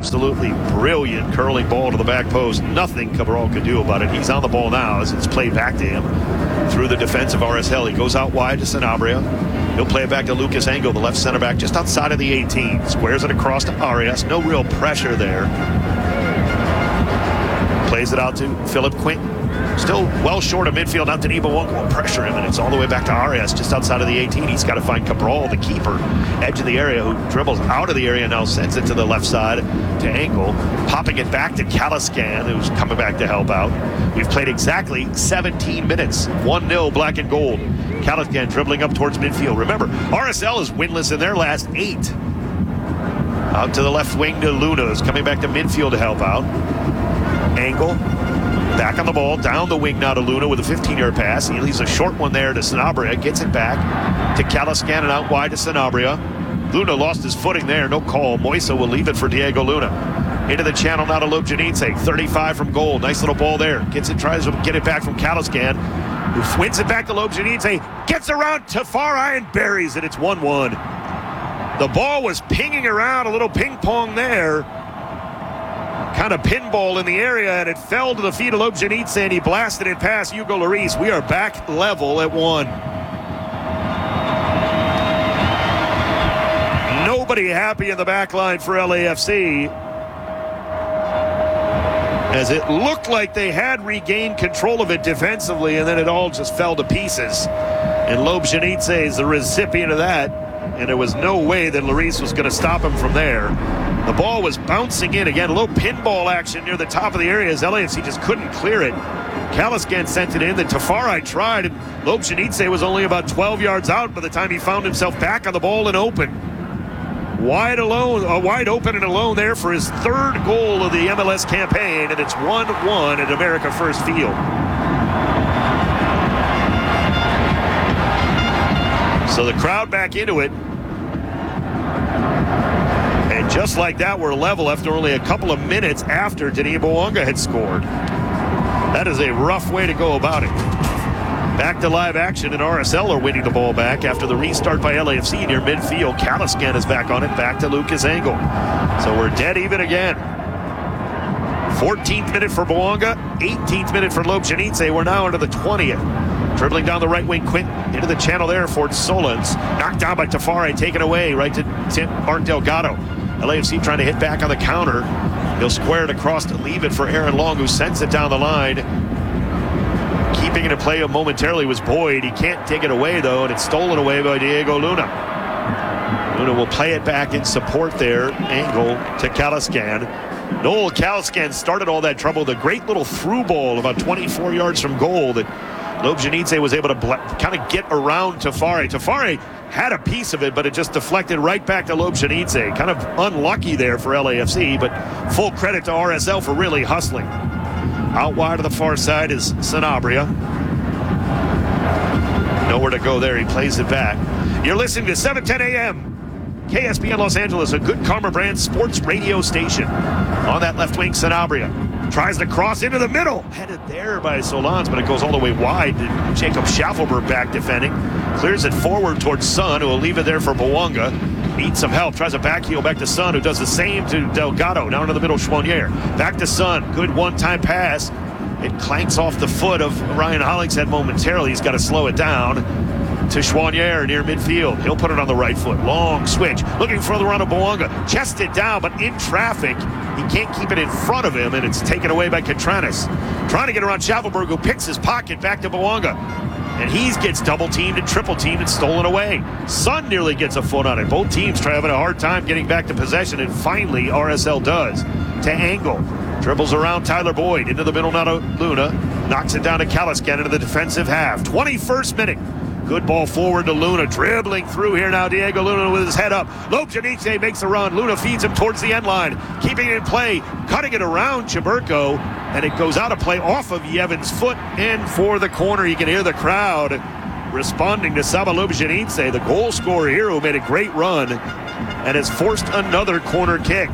absolutely brilliant curling ball to the back post. Nothing Cabral could do about it. He's on the ball now as it's played back to him through the defense of RSL. He goes out wide to Sanabria. He'll play it back to Lucas Engel, the left center back, just outside of the 18. Squares it across to Arias. No real pressure there. Plays it out to Philip Quinton. Still well short of midfield. Now Denis won't go pressure him, and it's all the way back to Arias, just outside of the 18. He's got to find Cabral, the keeper, edge of the area, who dribbles out of the area, now sends it to the left side to Engel, popping it back to Kalaskan, who's coming back to help out. We've played exactly 17 minutes. 1-0 black and gold. Kalaskan dribbling up towards midfield. Remember, RSL is winless in their last 8. Out to the left wing to Luna, who's coming back to midfield to help out. Engel back on the ball, down the wing now to Luna with a 15-yard pass. He leaves a short one there to Sanabria, gets it back to Kalaskan and out wide to Sanabria. Luna lost his footing there, no call. Moisa will leave it for Diego Luna. Into the channel now to Lobjanidze, 35 from goal. Nice little ball there. Gets it, tries to get it back from Kalaskan, who wins it back to Lobjanidze, gets around Tafari and buries it. It's 1-1. The ball was pinging around, a little ping pong there. Kind of pinball in the area, and it fell to the feet of Lobjanidze, and he blasted it past Hugo Lloris. We are back level at 1. Nobody happy in the back line for LAFC, as it looked like they had regained control of it defensively, and then it all just fell to pieces. And Lobjanidze is the recipient of that, and there was no way that Lloris was going to stop him from there. The ball was bouncing in again, a little pinball action near the top of the area as LAFC just couldn't clear it. Kalaskan sent it in, then Tafari tried, and Lobjanidze was only about 12 yards out by the time he found himself back on the ball and open. Wide open and alone there for his 3rd goal of the MLS campaign, and it's 1-1 at America First Field. So the crowd back into it. And just like that, we're level after only a couple of minutes after Denis Bouanga had scored. That is a rough way to go about it. Back to live action, and RSL are winning the ball back after the restart by LAFC near midfield. Kalaskan is back on it, back to Lucas Engel. So we're dead even again. 14th minute for Bouanga, 18th minute for Lobjanidze. We're now into the 20th. Dribbling down the right wing, Quinton into the channel there for Solans. Knocked down by Tafari, taken away right to Mark Delgado. LAFC trying to hit back on the counter. He'll square it across to leave it for Aaron Long, who sends it down the line. Keeping it in play momentarily was Boyd. He can't take it away, though, and it's stolen away by Diego Luna. Luna will play it back in support there. Engel to Kalaskan. Noel Kalaskan started all that trouble with a great little through ball about 24 yards from goal that Lobjanidze was able to kind of get around Tafari. Tafari had a piece of it, but it just deflected right back to Lobjanidze. Kind of unlucky there for LAFC, but full credit to RSL for really hustling. Out wide to the far side is Sanabria. Nowhere to go there. He plays it back. You're listening to 710 a.m. KSBN Los Angeles, a Good Karma brand sports radio station. On that left wing, Sanabria tries to cross into the middle. Headed there by Solans, but it goes all the way wide. Jacob Schaffelberg back defending. Clears it forward towards Sun, who will leave it there for Bouanga. Needs some help. Tries a back heel back to Sun, who does the same to Delgado. Down to the middle, Chouanier. Back to Sun. Good one-time pass. It clanks off the foot of Ryan Hollingshead momentarily. He's got to slow it down to Chouanier near midfield. He'll put it on the right foot. Long switch. Looking for the run of Bouanga. Chest it down, but in traffic. He can't keep it in front of him, and it's taken away by Catranis. Trying to get around Schaffelberg, who picks his pocket back to Bouanga. And he gets double-teamed and triple-teamed and stolen away. Sun nearly gets a foot on it. Both teams try having a hard time getting back to possession, and finally RSL does. To Engel. Dribbles around Tyler Boyd. Into the middle now to Luna. Knocks it down to Kalaskan into the defensive half. 21st minute. Good ball forward to Luna. Dribbling through here now. Diego Luna with his head up. Lobjanidze makes a run. Luna feeds him towards the end line. Keeping it in play. Cutting it around Chiburko. And it goes out of play off of Yevon's foot. And for the corner, you can hear the crowd responding to Saba Lobjanidze, the goal scorer here, who made a great run and has forced another corner kick.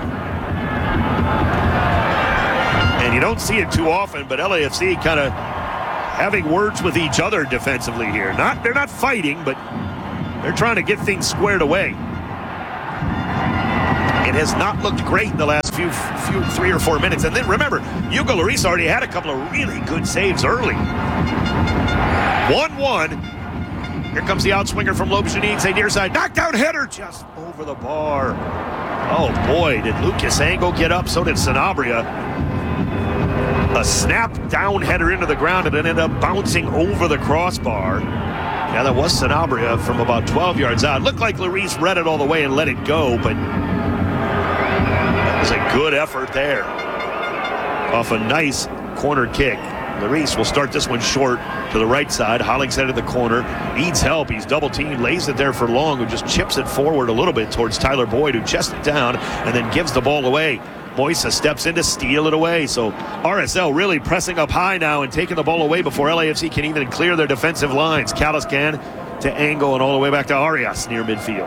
And you don't see it too often, but LAFC kind of having words with each other defensively here. They're not fighting, but they're trying to get things squared away. It has not looked great in the last few 3 or 4 minutes. And then remember, Hugo Lloris already had a couple of really good saves early. 1-1. Here comes the outswinger from Lobjanidze, near side. Knockdown header just over the bar. Oh boy, did Lucas Engel get up, so did Sanabria. A snap down header into the ground and it ended up bouncing over the crossbar. Yeah, that was Sanabria from about 12 yards out. Looked like Lloris read it all the way and let it go, but that was a good effort there. Off a nice corner kick. Lloris will start this one short to the right side. Hollingshead in the corner. Needs help. He's double teamed. Lays it there for Long, who just chips it forward a little bit towards Tyler Boyd, who chests it down and then gives the ball away. Moisa steps in to steal it away. So RSL really pressing up high now and taking the ball away before LAFC can even clear their defensive lines. Kalaskan to Engel and all the way back to Arias near midfield.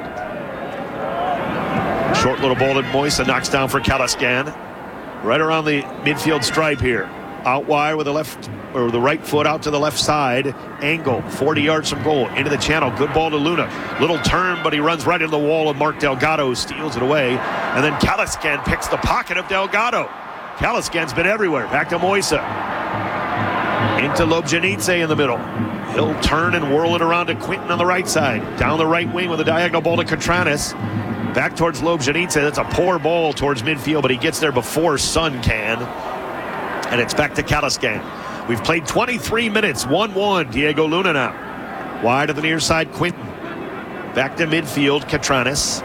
Short little ball that Moisa knocks down for Kalaskan. Right around the midfield stripe here. Out wide with the left or the right foot out to the left side. Engel, 40 yards from goal, into the channel. Good ball to Luna. Little turn, but he runs right into the wall of Mark Delgado, steals it away. And then Kalaskan picks the pocket of Delgado. Kalaskan's been everywhere. Back to Moisa. Into Lobjanidze in the middle. He'll turn and whirl it around to Quinton on the right side. Down the right wing with a diagonal ball to Cotranis. Back towards Lobjanidze. That's a poor ball towards midfield, but he gets there before Sun can. And it's back to Kalaskan. We've played 23 minutes, 1-1. Diego Luna now. Wide of the near side, Quinton. Back to midfield, Cotranis.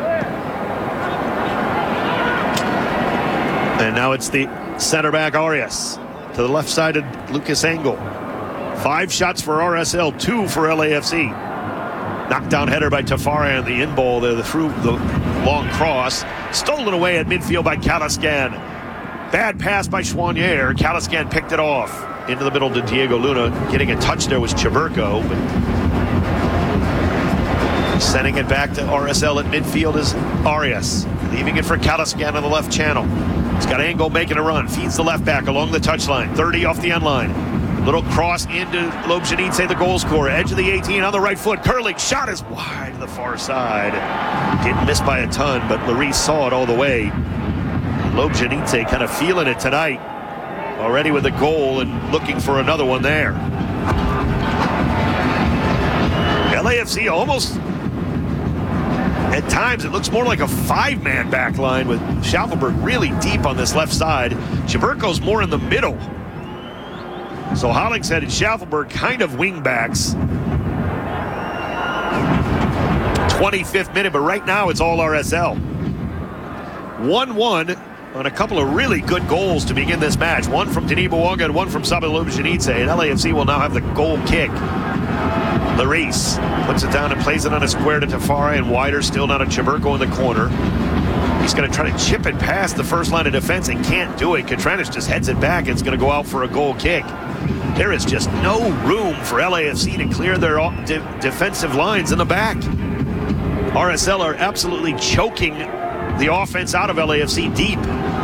And now it's the center back, Arias. To the left side of Lucas Engel. 5 shots for RSL, 2 for LAFC. Knockdown header by Tafari on the in ball there, through the long cross. Stolen away at midfield by Kalaskan. Bad pass by Chouanier. Kalaskan picked it off. Into the middle to Diego Luna. Getting a touch there was Chiburko. But sending it back to RSL at midfield is Arias. Leaving it for Kalaskan on the left channel. He's got Engel making a run. Feeds the left back along the touchline. 30 off the end line. Little cross into Lobjanidze, the goal scorer. Edge of the 18 on the right foot. Curling shot is wide to the far side. Didn't miss by a ton, but Lloris saw it all the way. Lobjanidze kind of feeling it tonight. Already with a goal and looking for another one there. LAFC almost, at times, it looks more like a 5-man back line with Schaufelberg really deep on this left side. Chiburko's more in the middle. So Hollingshead and Schaufelberg kind of wing backs. 25th minute, but right now it's all RSL. 1-1 on a couple of really good goals to begin this match. One from Denis Bouanga and one from Samuel Lobjanidze. And LAFC will now have the goal kick. Lloris puts it down and plays it on a square to Tafari, and wider still down to Chiburko in the corner. He's going to try to chip it past the first line of defense and can't do it. Cotranis just heads it back and it's going to go out for a goal kick. There is just no room for LAFC to clear their defensive lines in the back. RSL are absolutely choking the offense out of LAFC deep.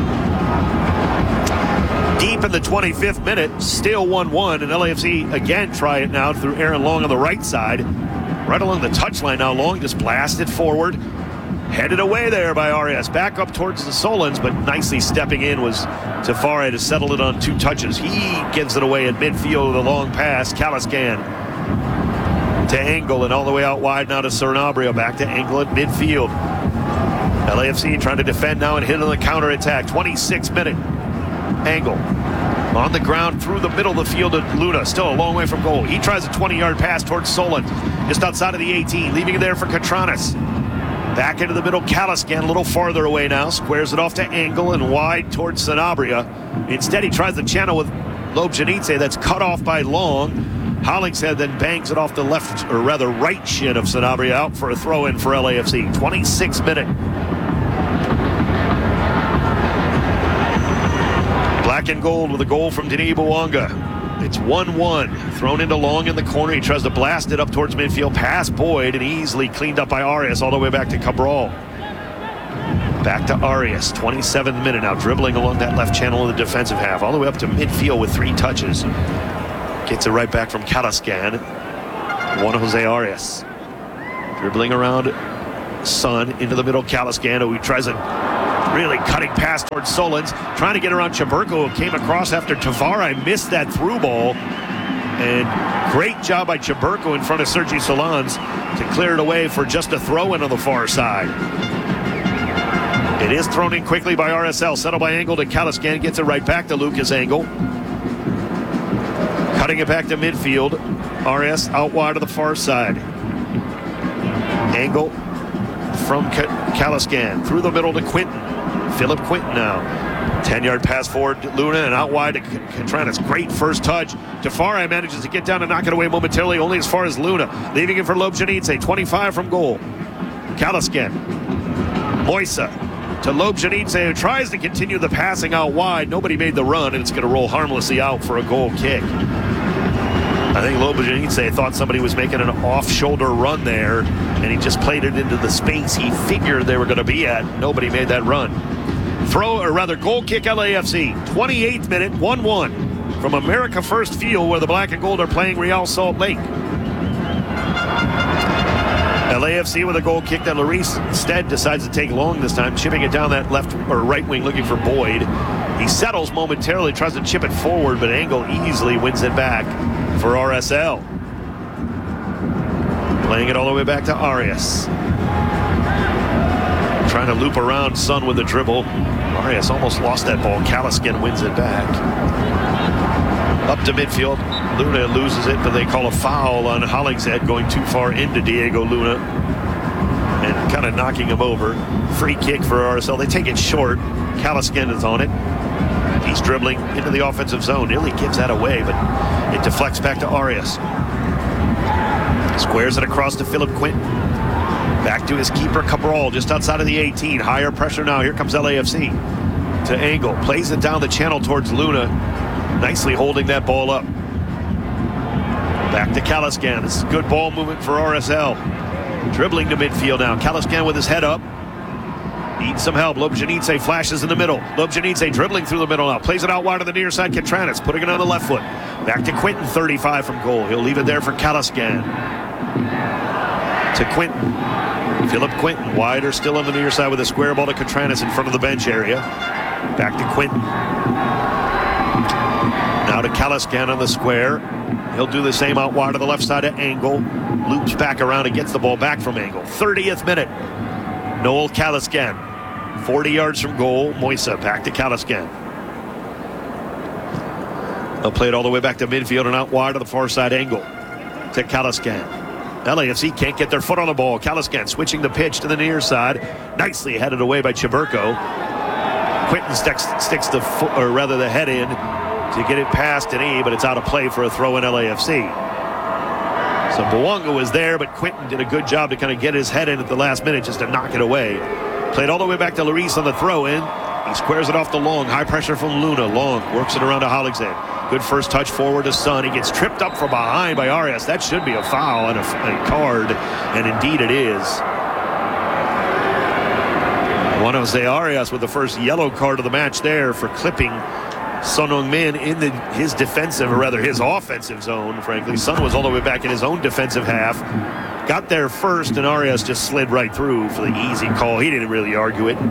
Deep in the 25th minute, still 1-1, and LAFC again try it now through Aaron Long on the right side. Right along the touchline now, Long just blasted forward. Headed away there by Arias. Back up towards the Solons, but nicely stepping in was Tafari to settle it on 2 touches. He gives it away at midfield with a long pass. Kalaskan to Engel and all the way out wide now to Sanabria. Back to Engel at midfield. LAFC trying to defend now and hit on the counterattack. 26th minute. Engel on the ground through the middle of the field of Luna. Still a long way from goal. He tries a 20-yard pass towards Solon. Just outside of the 18. Leaving it there for Cotranis. Back into the middle, Kalaskan a little farther away now. Squares it off to Engel and wide towards Sanabria. Instead, he tries the channel with Lobjanidze. That's cut off by Long. Hollingshead then bangs it off the left, or rather right shin of Sanabria, out for a throw-in for LAFC. 26th minute. Black and gold with a goal from Denis Bouanga. It's 1-1. Thrown into Long in the corner. He tries to blast it up towards midfield. Past Boyd and easily cleaned up by Arias all the way back to Cabral. Back to Arias. 27th minute now. Dribbling along that left channel of the defensive half. All the way up to midfield with 3 touches. Gets it right back from Kalaskan. Juan Jose Arias. Dribbling around Sun into the middle. Kalaskan, who he tries a Really cutting pass towards Solons, trying to get around Chaburko, who came across after Tavares missed that through ball. And great job by Chaburko in front of Sergi Solans to clear it away for just a throw-in on the far side. It is thrown in quickly by RSL. Settled by Engel to Kalaskan. Gets it right back to Lucas Engel. Cutting it back to midfield. RS out wide to the far side. Engel from Kalaskan. Through the middle to Quinton. Philip Quinton now. 10-yard pass forward to Luna and out wide to Catranis. Great first touch. Tafari manages to get down and knock it away momentarily, only as far as Luna. Leaving it for Lobjanidze. 25 from goal. Kalaskan. Moisa to Lobjanidze, who tries to continue the passing out wide. Nobody made the run, and it's going to roll harmlessly out for a goal kick. I think Lobjanidze thought somebody was making an off-shoulder run there, and he just played it into the space he figured they were going to be at. Nobody made that run. Goal kick LAFC. 28th minute, 1-1 from America First Field, where the Black and Gold are playing Real Salt Lake. LAFC with a goal kick that Larice instead decides to take long this time, chipping it down that left or right wing looking for Boyd. He settles momentarily, tries to chip it forward, but Engel easily wins it back for RSL. Playing it all the way back to Arias. Trying to loop around Sun with a dribble. Arias almost lost that ball. Kalaskin wins it back. Up to midfield. Luna loses it, but they call a foul on Hollingshead going too far into Diego Luna and kind of knocking him over. Free kick for RSL. They take it short. Kalaskin is on it. He's dribbling into the offensive zone. Nearly gives that away, but it deflects back to Arias. Squares it across to Philip Quinton. Back to his keeper, Cabral, just outside of the 18. Higher pressure now. Here comes LAFC. To Engel. Plays it down the channel towards Luna. Nicely holding that ball up. Back to Kalaskan. This is good ball movement for RSL. Dribbling to midfield now. Kalaskan with his head up. Needs some help. Lobjanidze flashes in the middle. Lobjanidze dribbling through the middle now. Plays it out wide to the near side. Catranis putting it on the left foot. Back to Quinton, 35 from goal. He'll leave it there for Kalaskan. To Quinton. Philip Quinton, wider still on the near side with a square ball to Catranis in front of the bench area. Back to Quinton. Now to Kalaskan on the square. He'll do the same out wide to the left side of Engel. Loops back around and gets the ball back from Engel. 30th minute. Noel Kalaskan. 40 yards from goal. Moisa back to Kalaskan. They'll play it all the way back to midfield and out wide to the far side. Engel to Kalaskan. LAFC can't get their foot on the ball. Kalaskan switching the pitch to the near side. Nicely headed away by Chaburko. Quinton sticks the foot, or rather the head in to get it past an E, but it's out of play for a throw in LAFC. So Bawanga was there, but Quinton did a good job to kind of get his head in at the last minute just to knock it away. Played all the way back to Larice on the throw in. He squares it off to Long. High pressure from Luna. Long works it around to Hollingshead. Good first touch forward to Sun. He gets tripped up from behind by Arias. That should be a foul and a card, and indeed it is. Juan Jose Arias with the first yellow card of the match there for clipping Son Heung-min in his defensive, or rather his offensive zone, frankly. Sun was all the way back in his own defensive half. Got there first, and Arias just slid right through for the easy call. He didn't really argue it.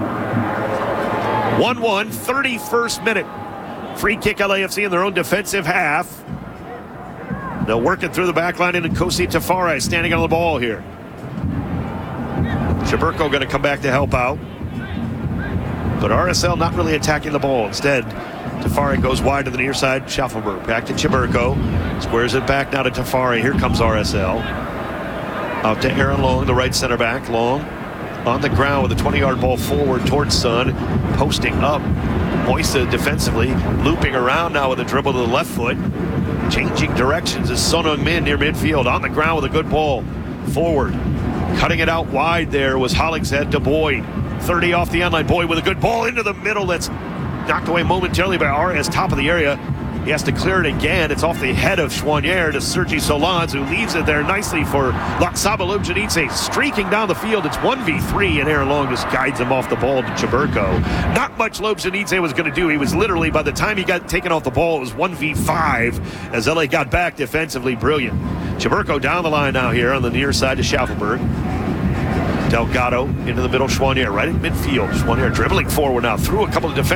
1-1, 31st minute. Free kick LAFC in their own defensive half. They'll work it through the back line into Kosi Tafari standing on the ball here. Chaburko going to come back to help out. But RSL not really attacking the ball. Instead, Tafari goes wide to the near side. Schaffelberg back to Chaburko. Squares it back now to Tafari. Here comes RSL. Out to Aaron Long, the right center back. Long on the ground with a 20-yard ball forward towards Sun. Posting up. Moisa defensively. Looping around now with a dribble to the left foot. Changing directions is Son Heung-min near midfield. On the ground with a good ball. Forward. Cutting it out wide there was Hollingshead to Boyd. 30 off the end line. Boyd with a good ball into the middle. That's knocked away momentarily by Arias, top of the area. He has to clear it again. It's off the head of Chouanier to Sergi Solans, who leaves it there nicely for Laksaba Lobjanidze. Streaking down the field. It's 1v3, and Aaron Long just guides him off the ball to Chaburko. Not much Lobjanidze was going to do. He was literally, by the time he got taken off the ball, it was 1v5 as LA got back defensively. Brilliant. Chaburko down the line now here on the near side to Schaffelberg. Delgado into the middle. Chouanier right at midfield. Chouanier dribbling forward now through a couple of defenders.